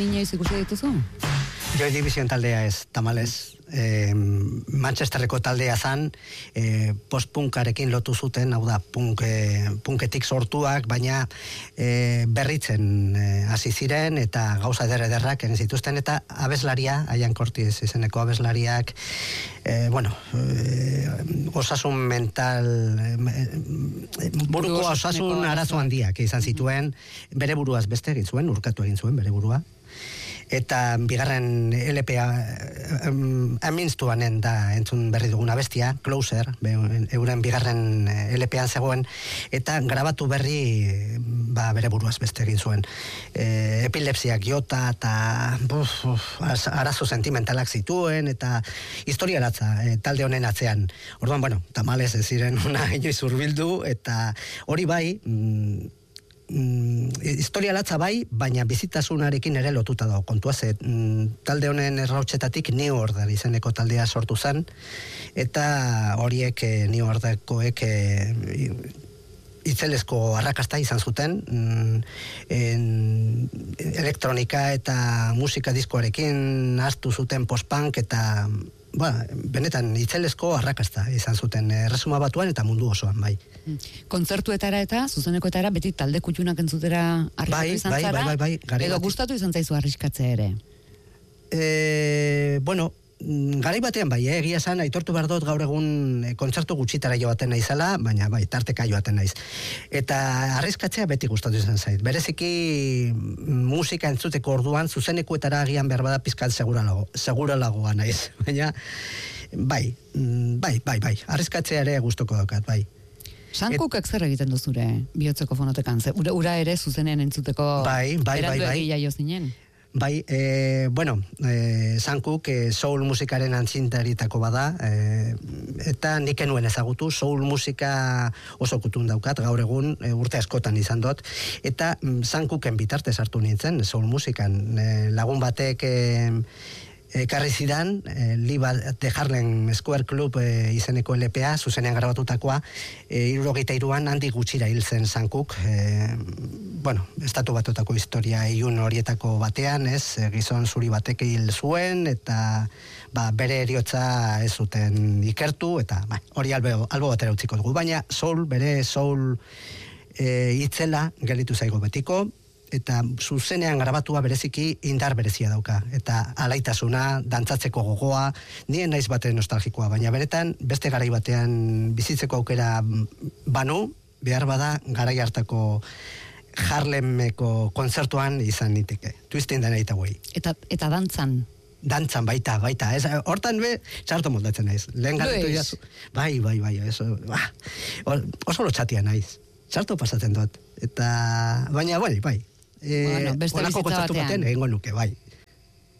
Inoiz ikusi dituzu? Joy Division taldea ez, tamalez. Manchesterreko taldea zan, post-punkarekin lotu zuten, hau da, punketik sortuak, baina berritzen hasi ziren, eta gauza ederrak egin zituzten, eta abeslaria, Ian Curtis izeneko abeslariak, osasun mental, buruko osasun arazo handiak izan zituen, bere buruaz beste egin zuen, urkatu egin zuen bere burua. Eta bigarren LPA amintztuanen da entzun berri duguna bestia, Closer, euren bigarren LPan zegoen, eta grabatu berri bere buruaz beste egin zuen. Epilepsiak jota, eta arazo sentimentalak zituen, eta historia latza talde honen atzean. Orduan, tamalez ez ziren una inoiz hurbildu, eta hori bai, historia latza bai, baina bizitasunarekin ere lotuta dago kontua, talde honen errautsetatik New Order izeneko taldea sortu zen, eta horiek New Orderkoek itzelezko arrakasta izan zuten, elektronika eta musika diskoarekin hartu zuten post-punk, eta benetan itzelezko arrakasta izan zuten Erresuma Batuan eta mundu osoan, bai. Kontzertuetara eta zuzenekoetara beti talde kutxunak entzutera arriskatu izan zara? Bai. Edo gustatu izan zaizu arriskatzea ere? Garai batean bai, egia esan, aitortu behar dut gaur egun kontzertu gutxitara joaten naizela, baina bai, tarteka joaten naiz. Eta arriskatzea beti gustatu izan zait. Bereziki musika entzuteko orduan, zuzenekuetara agian behar bada pizkat seguralagoa naiz. Baina, bai, arriskatzea ere gustoko daukat, bai. Sankukek zer egiten duzure bihotzeko fonotekan? Ura ere zuzenean entzuteko erandu egia jo zinen? Bai, Sankuk soul musikaren antzintaritako bada, eta nik enuen ezagutu, soul musika oso kutun daukat, gaur egun urte askotan izan dut, eta Sankuken bitartez hartu nintzen, soul musikan, lagun batek ekarri zidan, Liba de Harlem Square Club izeneko LPA, zuzenean grabatutakoa, 73an handik gutxira hil zen Sankuk, estatu batutako historia ilun horietako batean, gizon zuri batek hil zuen, eta bere eriotza ez zuten ikertu, eta hori albo batera utziko dugu, baina bere soul itzela gelitu zaigo betiko, eta zuzenean grabatua bereziki indar berezia dauka, eta alaitasuna, dantzatzeko gogoa, nien naiz baten nostalgikoa, baina beretan beste garai batean bizitzeko aukera banu, behar bada garai hartako Harlemeko kontzertuan izan niteke, Twisting the Night Away. Eta dantzan? Dantzan baita, hortan txarto moldatzen naiz. Lehen galetu jazu. Bai, oso lotxatia naiz. Txarto pasatzen dut. Eta, baina, bai. Beste Honako kontzertu baten egingo nuke, bai.